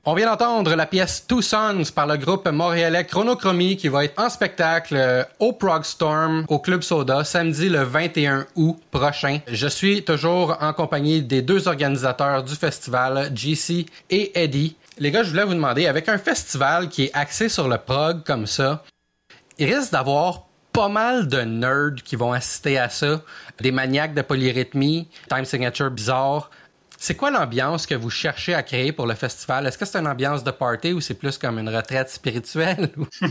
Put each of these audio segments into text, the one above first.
On vient d'entendre la pièce Two Sons par le groupe montréalais Chronochromie qui va être en spectacle au Prog Storm au Club Soda samedi le 21 août prochain. Je suis toujours en compagnie des deux organisateurs du festival, JC et Eddie. Les gars, je voulais vous demander, avec un festival qui est axé sur le prog comme ça, il risque d'avoir pas mal de nerds qui vont assister à ça, des maniaques de polyrythmie, time signature bizarre. C'est quoi l'ambiance que vous cherchez à créer pour le festival? Est-ce que c'est une ambiance de party ou c'est plus comme une retraite spirituelle?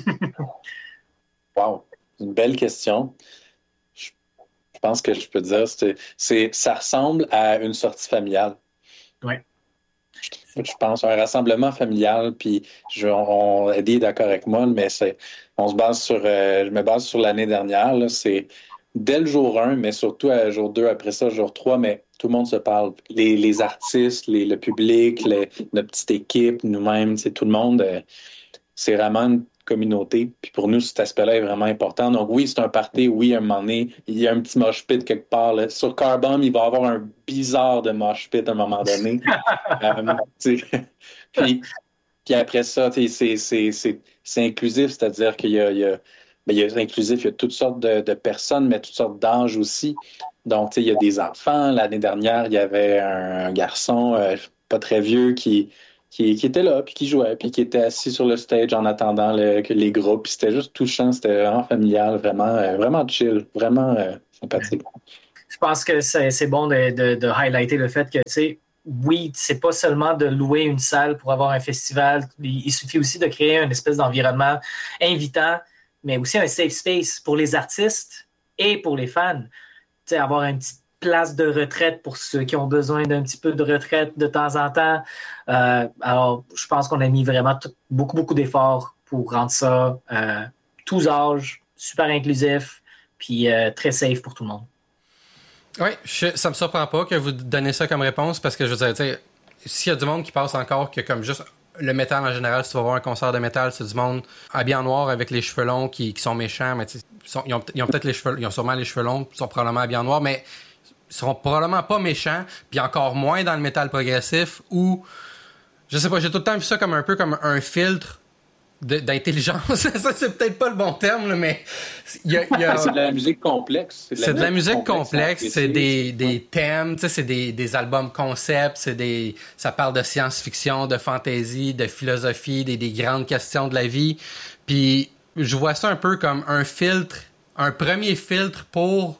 Wow, une belle question. Je pense que je peux dire, ça ressemble à une sortie familiale. Oui. Je pense un rassemblement familial, puis Eddie est d'accord avec moi, mais je me base sur l'année dernière. Là, c'est dès le jour 1, mais surtout à jour 2, après ça, jour 3, mais tout le monde se parle. Les artistes, le public, notre petite équipe, nous-mêmes, tout le monde, c'est vraiment une communauté. Puis pour nous, cet aspect-là est vraiment important. Donc oui, c'est un party. Oui, à un moment donné, il y a un petit mosh pit quelque part. Là. Sur Carbomb, il va y avoir un bizarre de mosh pit à un moment donné. Puis après ça, c'est inclusif, c'est-à-dire qu'il y a inclusif, il y a toutes sortes de personnes, mais toutes sortes d'âges aussi. Donc, il y a des enfants. L'année dernière, il y avait un garçon pas très vieux qui était là, puis qui jouait, puis qui était assis sur le stage en attendant que les groupes. Puis c'était juste touchant, c'était vraiment familial, vraiment chill, vraiment sympathique. Je pense que c'est bon de highlighter le fait que, tu sais, oui, c'est pas seulement de louer une salle pour avoir un festival. Il suffit aussi de créer une espèce d'environnement invitant, mais aussi un safe space pour les artistes et pour les fans. Tu sais, avoir une petite place de retraite pour ceux qui ont besoin d'un petit peu de retraite de temps en temps. Alors, je pense qu'on a mis vraiment beaucoup d'efforts pour rendre ça tous âges, super inclusif, puis très safe pour tout le monde. Oui, ça me surprend pas que vous donniez ça comme réponse parce que je veux dire, tu sais, s'il y a du monde qui passe encore que comme juste le métal en général, si tu vas voir un concert de métal, c'est du monde habillé en noir avec les cheveux longs qui sont méchants, mais ils ont peut-être les cheveux, ils ont sûrement les cheveux longs, ils sont probablement habillés en noir, mais ils seront probablement pas méchants, puis encore moins dans le métal progressif où, je sais pas, j'ai tout le temps vu ça comme un peu comme un filtre d'intelligence. Ça, c'est peut-être pas le bon terme, là, mais c'est de la musique complexe. C'est de la musique complexe, c'est des thèmes, tu sais, c'est des albums concepts, ça parle de science-fiction, de fantasy, de philosophie, des grandes questions de la vie. Puis je vois ça un peu comme un premier filtre pour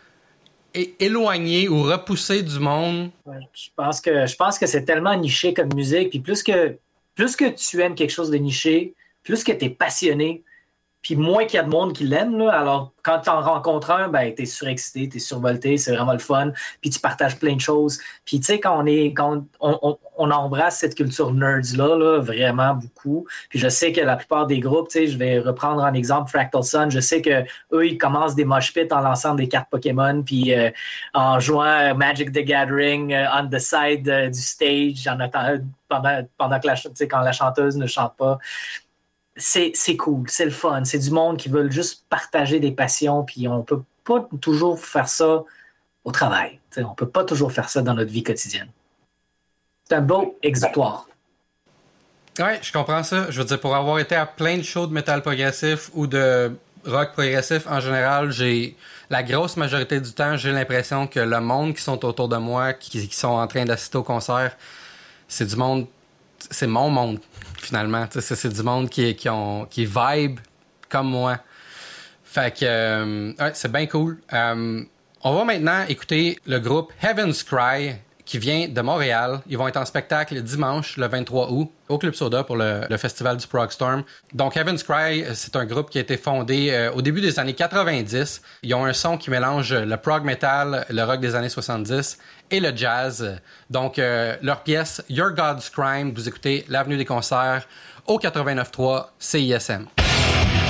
éloigner ou repousser du monde. Je pense que c'est tellement niché comme musique, puis plus que tu aimes quelque chose de niché, plus que tu es passionné, puis moins qu'il y a de monde qui l'aime, là, alors quand tu en rencontres un, ben, tu es surexcité, tu es survolté, c'est vraiment le fun, puis tu partages plein de choses. Puis tu sais, quand on embrasse cette culture nerds-là, là, vraiment beaucoup, puis je sais que la plupart des groupes, tu sais, je vais reprendre un exemple Fractal Sun, je sais que eux ils commencent des mosh pits en lançant des cartes Pokémon, puis en jouant Magic the Gathering on the side du stage, en attendant, pendant que quand la chanteuse ne chante pas. C'est cool, c'est le fun. C'est du monde qui veulent juste partager des passions, puis on peut pas toujours faire ça au travail. T'sais, on peut pas toujours faire ça dans notre vie quotidienne. C'est un beau exutoire. Ouais, je comprends ça. Je veux dire, pour avoir été à plein de shows de métal progressif ou de rock progressif en général, la grosse majorité du temps, j'ai l'impression que le monde qui sont autour de moi, qui sont en train d'assister au concert, c'est du monde, c'est mon monde. Finalement, c'est du monde qui vibe comme moi. Fait que ouais, c'est bien cool. On va maintenant écouter le groupe Heaven's Cry qui vient de Montréal. Ils vont être en spectacle dimanche, le 23 août, au Club Soda pour le festival du Prog Storm. Donc, Heaven's Cry, c'est un groupe qui a été fondé au début des années 90. Ils ont un son qui mélange le prog metal, le rock des années 70 et le jazz. Donc, leur pièce Your God's Crime, vous écoutez l'Avenue des Concerts au 89.3 CISM.